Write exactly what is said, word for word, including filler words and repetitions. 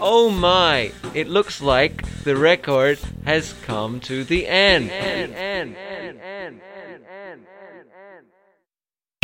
Oh my, it looks like the record has come to the end.